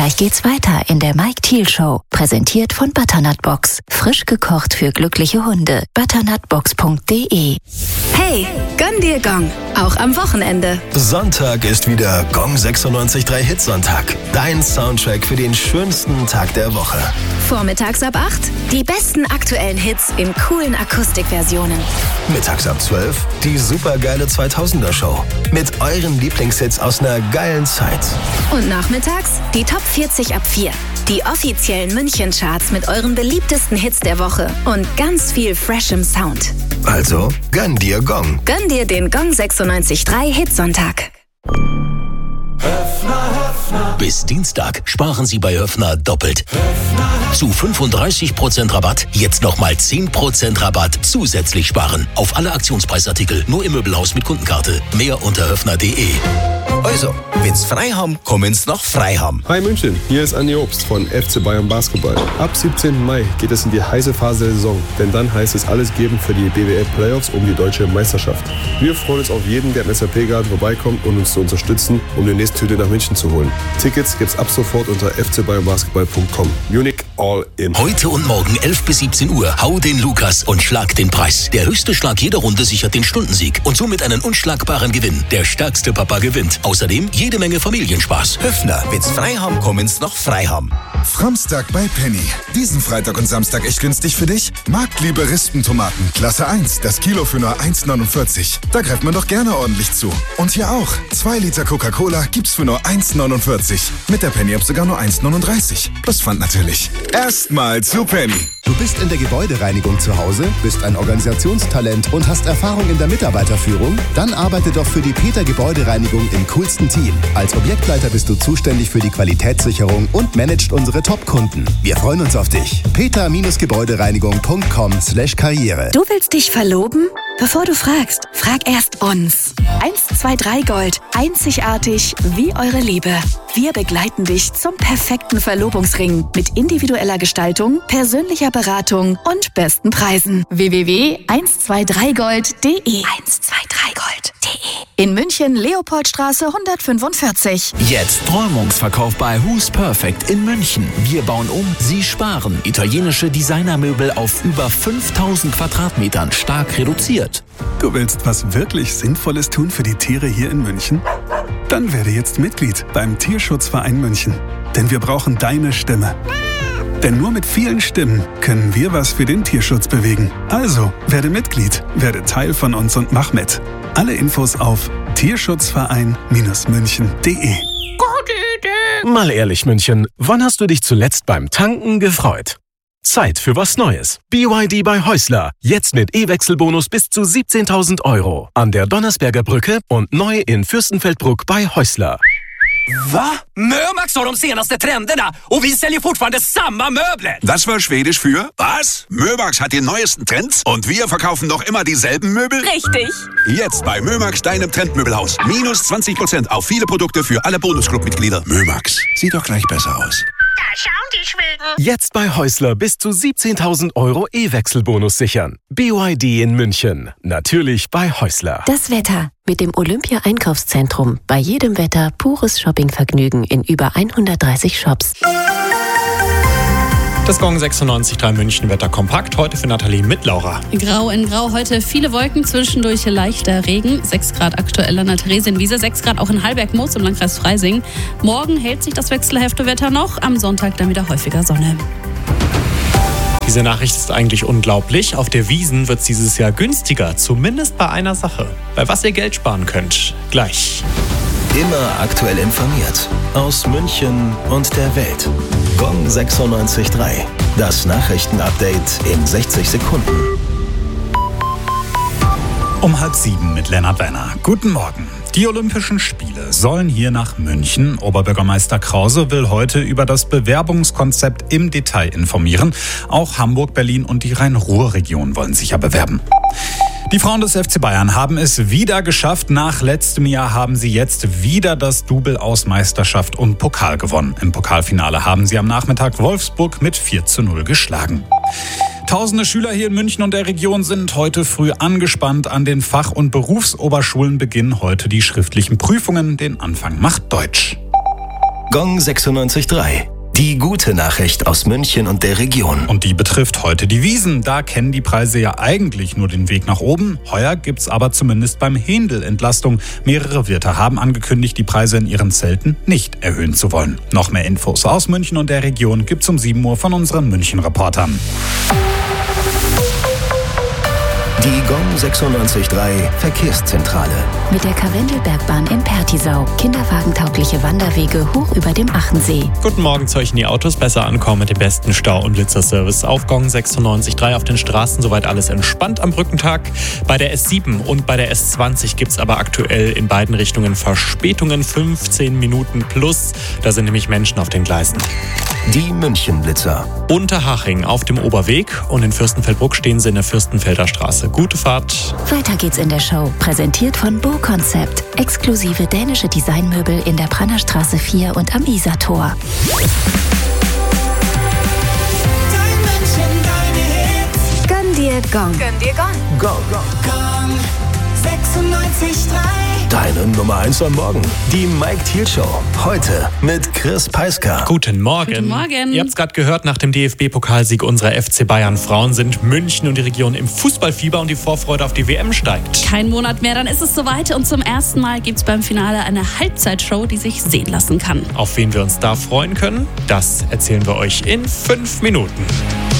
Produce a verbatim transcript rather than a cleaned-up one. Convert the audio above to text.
Gleich geht's weiter in der Mike Thiel Show. Präsentiert von Butternut Box. Frisch gekocht für glückliche Hunde. butternutbox punkt de. Hey, gönn dir Gong. Auch am Wochenende. Sonntag ist wieder Gong sechsundneunzig Komma drei Hitsonntag. Dein Soundtrack für den schönsten Tag der Woche. Vormittags ab acht. Die besten aktuellen Hits in coolen Akustikversionen. Mittags ab zwölf. Die supergeile zweitausender Show. Mit euren Lieblingshits aus einer geilen Zeit. Und nachmittags die Top vierzig ab vier. Die offiziellen München-Charts mit euren beliebtesten Hits der Woche und ganz viel freshem Sound. Also, gönn dir Gong. Gönn dir den Gong sechsundneunzig Komma drei Hitsonntag. Bis Dienstag sparen Sie bei Höffner doppelt. Zu fünfunddreißig Prozent Rabatt, jetzt nochmal zehn Prozent Rabatt zusätzlich sparen. Auf alle Aktionspreisartikel, nur im Möbelhaus mit Kundenkarte. Mehr unter höffner punkt de. Also, wenn's frei haben, kommen's noch frei haben. Hi München, hier ist Andi Obst von F C Bayern Basketball. Ab siebzehnten Mai geht es in die heiße Phase der Saison, denn dann heißt es alles geben für die B W L Playoffs um die deutsche Meisterschaft. Wir freuen uns auf jeden, der im S A P-Garten vorbeikommt und uns zu unterstützen, um die nächste Tüte nach München zu holen. Tickets gibt's ab sofort unter f c bayern basketball punkt com. Munich all in. Heute und morgen elf bis siebzehn Uhr. Hau den Lukas und schlag den Preis. Der höchste Schlag jeder Runde sichert den Stundensieg und somit einen unschlagbaren Gewinn. Der stärkste Papa gewinnt. Außerdem jede Menge Familienspaß. Höffner, wenn's frei haben, kommen's noch frei haben. Framstag bei Penny. Diesen Freitag und Samstag echt günstig für dich? Marktliebe Rispentomaten, Klasse eins, das Kilo für nur eins neunundvierzig. Da greift man doch gerne ordentlich zu. Und hier auch. zwei Liter Coca-Cola gibt's für nur eins neunundvierzig. Mit der Penny-App sogar nur eins neununddreißig. Plus Pfand natürlich. Erstmal zu Penny. Du bist in der Gebäudereinigung zu Hause, bist ein Organisationstalent und hast Erfahrung in der Mitarbeiterführung? Dann arbeite doch für die Peter Gebäudereinigung im coolsten Team. Als Objektleiter bist du zuständig für die Qualitätssicherung und managst unsere Top-Kunden. Wir freuen uns auf dich. peter Gebäudereinigung punkt com slash karriere. Du willst dich verloben? Bevor du fragst, frag erst uns. eins zwei drei Gold. Einzigartig wie eure Liebe. Wir begleiten dich zum perfekten Verlobungsring mit individueller Gestaltung, persönlicher Beratung und besten Preisen. w w w punkt eins zwei drei gold punkt de eins zwei drei gold punkt de. In München, Leopoldstraße hundertfünfundvierzig. Jetzt Träumungsverkauf bei Who's Perfect in München. Wir bauen um, Sie sparen. Italienische Designermöbel auf über fünftausend Quadratmetern, stark reduziert. Du willst was wirklich Sinnvolles tun für die Tiere hier in München? Dann werde jetzt Mitglied beim Tierschutzverein München. Denn wir brauchen deine Stimme. Denn nur mit vielen Stimmen können wir was für den Tierschutz bewegen. Also, werde Mitglied, werde Teil von uns und mach mit. Alle Infos auf tierschutzverein München punkt de. Mal ehrlich, München, wann hast du dich zuletzt beim Tanken gefreut? Zeit für was Neues. B Y D bei Häusler. Jetzt mit E-Wechselbonus bis zu siebzehntausend Euro. An der Donnersberger Brücke und neu in Fürstenfeldbruck bei Häusler. Va? Mömax har de senaste trenderna och vi säljer fortfarande samma möbler. Das war Schwedisch für was? Mömax hat die neuesten Trends und wir verkaufen noch immer dieselben Möbel? Richtig. Jetzt bei Mömax, deinem Trendmöbelhaus. Minus zwanzig Prozent auf viele Produkte für alle Bonusclub-Mitglieder. Mömax, sieht doch gleich besser aus. Da schauen die Schweden. Jetzt bei Häusler bis zu siebzehntausend Euro E-Wechselbonus sichern. B Y D in München. Natürlich bei Häusler. Das Wetter mit dem Olympia-Einkaufszentrum. Bei jedem Wetter pures Shoppingvergnügen in über hundertdreißig Shops. Das Gong sechsundneunzig Komma drei München Wetter kompakt. Heute für Nathalie mit Laura. Grau in Grau. Heute viele Wolken, zwischendurch leichter Regen. sechs Grad aktuell an der Theresienwiese, sechs Grad auch in Halberg-Moos im Landkreis Freising. Morgen hält sich das Wechselhäftewetter noch. Am Sonntag dann wieder häufiger Sonne. Diese Nachricht ist eigentlich unglaublich. Auf der Wiesn wird es dieses Jahr günstiger. Zumindest bei einer Sache. Bei was ihr Geld sparen könnt. Gleich. Immer aktuell informiert. Aus München und der Welt. Gong sechsundneunzig Komma drei. Das Nachrichtenupdate in sechzig Sekunden. Um halb sieben mit Lennart Wenner. Guten Morgen. Die Olympischen Spiele sollen hier nach München. Oberbürgermeister Krause will heute über das Bewerbungskonzept im Detail informieren. Auch Hamburg, Berlin und die Rhein-Ruhr-Region wollen sich ja bewerben. Die Frauen des F C Bayern haben es wieder geschafft. Nach letztem Jahr haben sie jetzt wieder das Double aus Meisterschaft und Pokal gewonnen. Im Pokalfinale haben sie am Nachmittag Wolfsburg mit vier zu null geschlagen. Tausende Schüler hier in München und der Region sind heute früh angespannt. An den Fach- und Berufsoberschulen beginnen heute die schriftlichen Prüfungen. Den Anfang macht Deutsch. Gong sechsundneunzig Komma drei. Die gute Nachricht aus München und der Region. Und die betrifft heute die Wiesn. Da kennen die Preise ja eigentlich nur den Weg nach oben. Heuer gibt's aber zumindest beim Händel Entlastung. Mehrere Wirte haben angekündigt, die Preise in ihren Zelten nicht erhöhen zu wollen. Noch mehr Infos aus München und der Region gibt's um sieben Uhr von unseren München-Reportern. Die Gong sechsundneunzig Komma drei Verkehrszentrale. Mit der Karwendelbergbahn in Pertisau. Kinderwagentaugliche Wanderwege hoch über dem Achensee. Guten Morgen, sollten die Autos besser ankommen mit dem besten Stau- und Blitzerservice auf Gong sechsundneunzig Komma drei auf den Straßen. Soweit alles entspannt am Brückentag. Bei der S sieben und bei der S zwanzig gibt es aber aktuell in beiden Richtungen Verspätungen, fünfzehn Minuten plus. Da sind nämlich Menschen auf den Gleisen. Die München-Blitzer. Unterhaching auf dem Oberweg und in Fürstenfeldbruck stehen sie in der Fürstenfelder Straße. Gute Fahrt. Weiter geht's in der Show. Präsentiert von Bo Concept. Exklusive dänische Designmöbel in der Brannerstraße vier und am Isartor. Gönn dir Gong. Gönn dir Gong. Gong. Gong sechsundneunzig Komma drei. Deine Nummer eins am Morgen. Die Mike Thiel Show. Heute mit Chris Peisker. Guten Morgen. Guten Morgen. Ihr habt es gerade gehört, nach dem D F B-Pokalsieg unserer F C Bayern Frauen sind München und die Region im Fußballfieber und die Vorfreude auf die W M steigt. Kein Monat mehr, dann ist es soweit und zum ersten Mal gibt es beim Finale eine Halbzeitshow, die sich sehen lassen kann. Auf wen wir uns da freuen können, das erzählen wir euch in fünf Minuten.